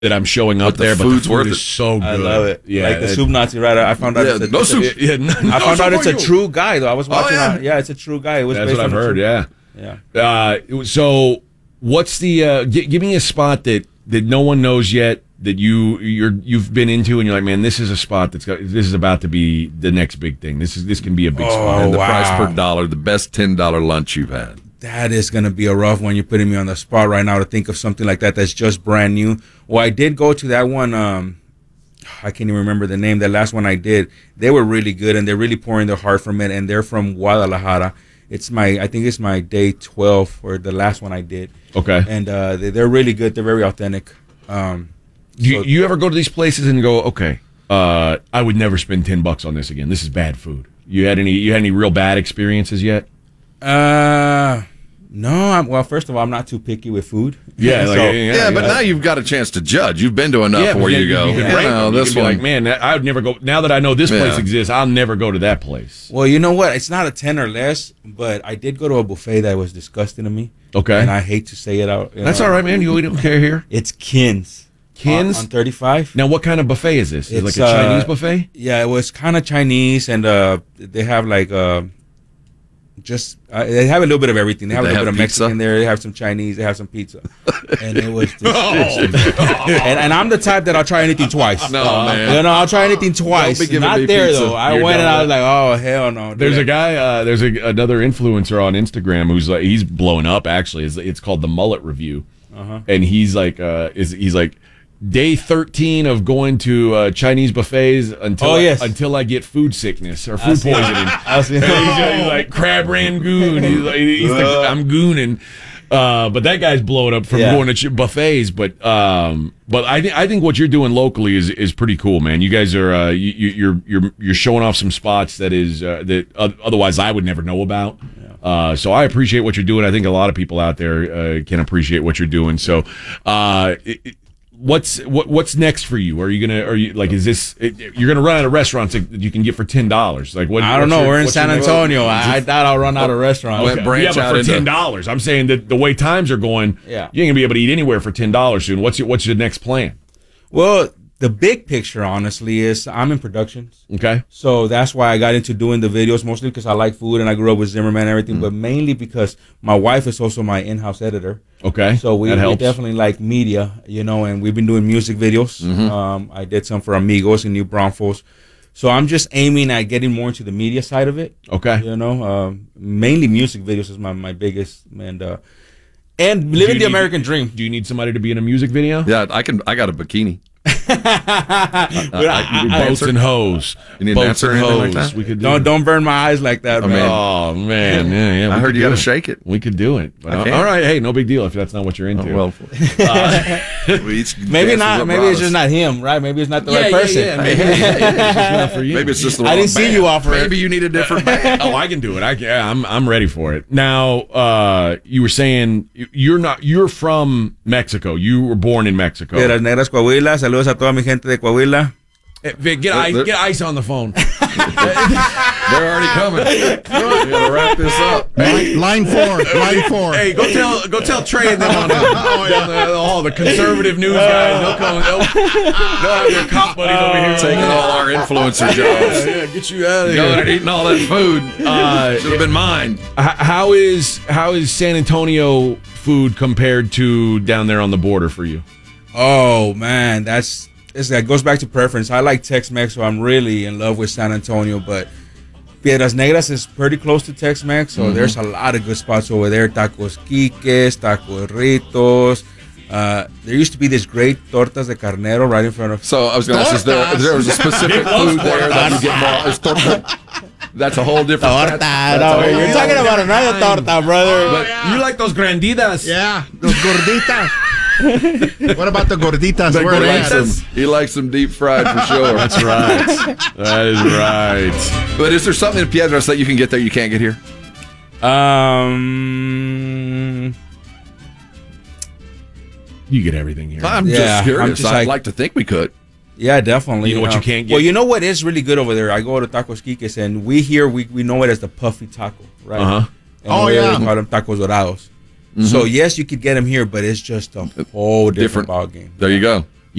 that I'm showing up there, but the food is so good. I love it. Yeah, like the soup Nazi, right? I found out. I found out it's a true guy, though. I was watching. It's a true guy. It was. That's what I've heard. Yeah. So, what's the? Give me a spot that no one knows yet that you've been into, and you're like, man, this is a spot this is about to be the next big thing. This can be a big spot. And the price per dollar, the best $10 lunch you've had. That is going to be a rough one. You're putting me on the spot right now to think of something like that that's just brand new. Well, I did go to that one. I can't even remember the name. The last one I did, they were really good, and they're really pouring their heart from it. And they're from Guadalajara. I think it's my day 12 or the last one I did. Okay. And they're really good. They're very authentic. Do you ever go to these places and go, okay, I would never spend $10 on this again. This is bad food. You had any real bad experiences yet? No. Well, first of all, I'm not too picky with food. Yeah, but now you've got a chance to judge. You've been to enough where you go. This one, like, man, I would never go. Now that I know this place exists, I'll never go to that place. Well, you know what? It's not a 10 or less, but I did go to a buffet that was disgusting to me. Okay, and I hate to say it out. That's all right, man. You don't care here. It's Kins. On 35. Now, what kind of buffet is this? Is it like a Chinese buffet? Yeah, it was kind of Chinese, and they have like they have a little bit of everything. They have a little bit of Mexican there. They have some Chinese. They have some pizza, and it was disgusting. and I'm the type that I'll try anything twice. No, man. I'll try anything twice. Not there pizza. though. I went and I was like, oh hell no. There's a guy. There's another influencer on Instagram who's like, he's blowing up. Actually, it's called the Mullet Review, and he's like, he's like. Day 13 of going to Chinese buffets until I get food sickness or food poisoning. He's like crab rangoon. He's like, I'm gooning. But that guy's blowing up from going to buffets. But I think what you're doing locally is pretty cool, man. You guys are you're showing off some spots that otherwise I would never know about. So I appreciate what you're doing. I think a lot of people out there can appreciate what you're doing. So. What's next for you? Is this you're gonna run out of restaurants that you can get for $10? Like what? I don't know. We're in San Antonio. I thought I'll run out of restaurants. Okay. But for $10, I'm saying that the way times are going, you ain't gonna be able to eat anywhere for $10 soon. What's your next plan? Well, the big picture, honestly, is I'm in productions. Okay. So that's why I got into doing the videos, mostly because I like food and I grew up with Zimmerman and everything, but mainly because my wife is also my in-house editor. Okay. So we definitely like media, and we've been doing music videos. I did some for Amigos and New Braunfels. So I'm just aiming at getting more into the media side of it. Okay. Mainly music videos is my biggest, and living the American dream. Do you need somebody to be in a music video? Yeah, I got a bikini. Boats and hose. You need an answer or anything like that? We could don't burn my eyes like that, man. Oh man, yeah. I heard you got to shake it. We could do it. But, all right, hey, no big deal if that's not what you're into. Maybe not. Maybe it's just not him, right? Maybe it's not the right person. Yeah. Maybe it's just not for you. Maybe it's just the wrong I didn't see you offer it. Maybe you need a different band. I can do it. I'm ready for it. Now, you were saying you're from Mexico. You were born in Mexico. De las Negras Coahuila. Saludos a toda mi gente de Coahuila. Vic, get ice on the phone. They're already coming. We gotta wrap this up. Line four. Hey, go tell Trey and them on the conservative news guys. They'll come. They'll have their cop buddies over here taking all our influencer jobs. Yeah, get you out of here. Going and eating all that food. Should have been mine. How is San Antonio food compared to down there on the border for you? Oh man, that goes back to preference. I like Tex-Mex, so I'm really in love with San Antonio, but Piedras Negras is pretty close to Tex-Mex, so there's a lot of good spots over there. Tacos Quiques, Tacos Ritos. There used to be this great tortas de carnero right in front of. So I was going to ask, there was a specific food there that you get more. Is torta? That's a whole different. You're talking about another torta, brother. But you like those granditas? Yeah, those gorditas. What about the gorditas? He likes them deep fried for sure. That's right. That is right. But is there something in Piedras that you can get there you can't get here? You get everything here. I'm just curious. I'd like to think we could. Yeah, definitely. You know what you can't get? Well, you know what is really good over there? I go to Tacos Quiques, and we know it as the puffy taco, right? Uh-huh. And we call them tacos dorados. So yes, you could get them here, but it's just a whole different ball game. There you go.